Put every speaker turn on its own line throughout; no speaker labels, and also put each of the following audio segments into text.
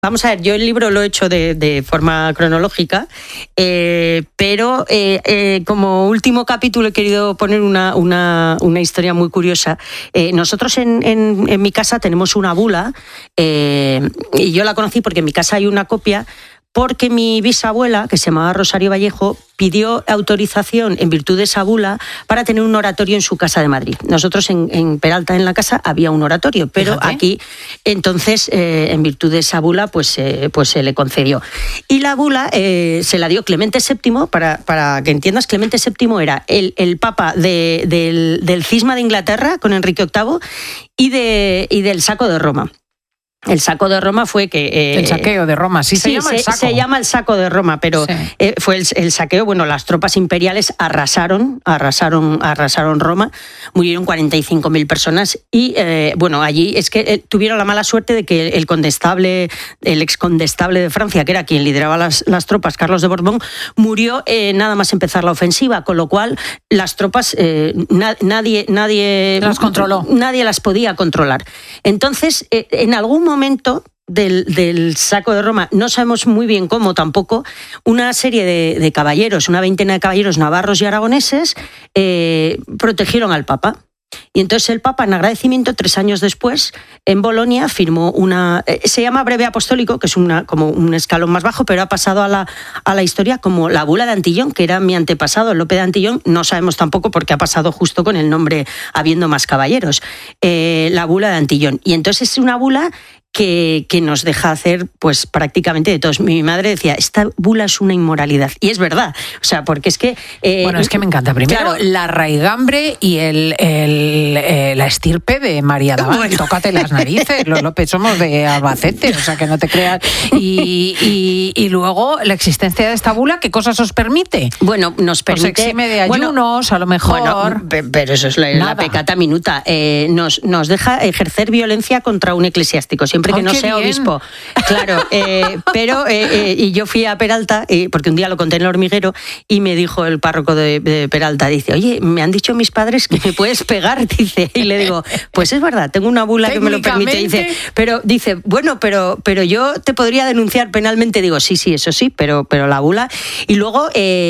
Vamos a ver, yo el libro lo he hecho de forma cronológica, pero como último capítulo he querido poner una historia muy curiosa. Nosotros en mi casa tenemos una bula, y yo la conocí porque en mi casa hay una copia, porque mi bisabuela, que se llamaba Rosario Vallejo, pidió autorización en virtud de esa bula para tener un oratorio en su casa de Madrid. Nosotros en Peralta, en la casa, había un oratorio, pero fíjate, aquí, entonces, en virtud de esa bula, pues se le concedió. Y la bula se la dio Clemente VII, para que entiendas, Clemente VII era el papa del cisma de Inglaterra con Enrique VIII y del saco de Roma. El saco de Roma fue que...
el saqueo de Roma, sí, se llama el saco.
Se llama el saco de Roma, pero sí, fue el saqueo. Bueno, las tropas imperiales arrasaron Roma, murieron 45.000 personas y, bueno, allí es que tuvieron la mala suerte de que el excondestable de Francia, que era quien lideraba las tropas, Carlos de Borbón, murió nada más empezar la ofensiva, con lo cual las tropas, nadie las controló. Nadie las podía controlar. Entonces, en algún momento del saco de Roma, no sabemos muy bien cómo tampoco, una serie de caballeros, una veintena de caballeros navarros y aragoneses protegieron al Papa. Y entonces el Papa, en agradecimiento, 3 años después, en Bolonia, firmó se llama Breve Apostólico, que es como un escalón más bajo, pero ha pasado a la historia como la bula de Antillón, que era mi antepasado, Lope de Antillón. No sabemos tampoco por qué ha pasado justo con el nombre, habiendo más caballeros. La bula de Antillón. Y entonces es una bula que nos deja hacer pues prácticamente de todos. Mi madre decía, esta bula es una inmoralidad. Y es verdad. O sea, porque es que...
bueno, es que me encanta. Primero, claro, la raigambre y la estirpe de María Daván. Bueno. Tócate las narices. Los López somos de Albacete, o sea, que no te creas. Y luego, la existencia de esta bula, ¿qué cosas os permite?
Bueno, nos permite...
Os exime de ayunos, a lo mejor...
Bueno, pero eso es la pecata minuta. Nos deja ejercer violencia contra un eclesiástico, siempre que no sea obispo. Claro, pero y yo fui a Peralta, porque un día lo conté en el hormiguero, y me dijo el párroco de Peralta, dice, oye, me han dicho mis padres que me puedes pegar, dice, y le digo, pues es verdad, tengo una bula que me lo permite, dice, bueno, pero yo te podría denunciar penalmente. Digo, sí, eso sí, pero la bula, y luego,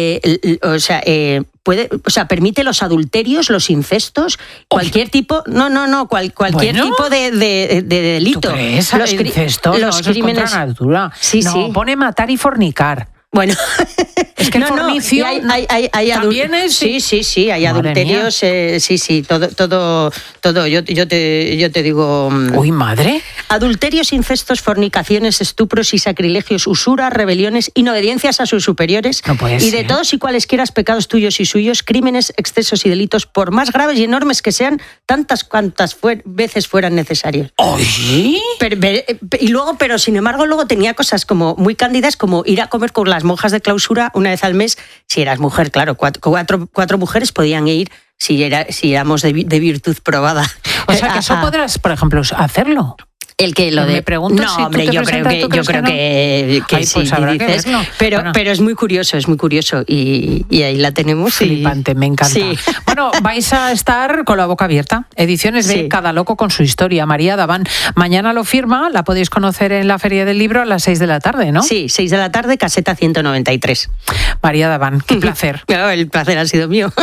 permite los adulterios, los incestos, cualquier tipo, cualquier tipo de delito.
¿Tú crees? Los incestos, los crímenes contra natura.
Sí.
Pone matar y fornicar.
Bueno,
es que el fornicio
también es... Sí, hay adulterios, sí, todo. Yo te digo...
Uy, madre.
Adulterios, incestos, fornicaciones, estupros y sacrilegios, usuras, rebeliones, inobediencias a sus superiores,
no puede
y
ser.
De todos y cualesquiera pecados tuyos y suyos, crímenes, excesos y delitos, por más graves y enormes que sean, tantas cuantas veces fueran necesarios.
¿Oye?
Y luego, pero sin embargo, luego tenía cosas como muy cándidas, como ir a comer con las monjas de clausura una vez al mes. Si eras mujer, claro, cuatro mujeres podían ir si éramos de virtud probada.
O sea, que eso podrás, por ejemplo, hacerlo.
El que lo de...
Me pregunto
no,
si
hombre, yo creo que
ay,
sí,
pues
dices, pero es muy curioso y ahí la tenemos.
Flipante, me encanta. Sí. Bueno, vais a estar con la boca abierta. Ediciones de Cada Loco con su historia. María Daván, mañana lo firma, la podéis conocer en la Feria del Libro a las 6 de la tarde, ¿no?
Sí, 6 de la tarde, caseta 193.
María Daván, qué placer.
Claro, el placer ha sido mío.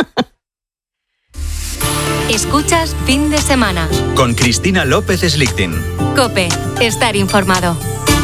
Escuchas Fin de Semana
con Cristina López Slichting.
COPE, estar informado.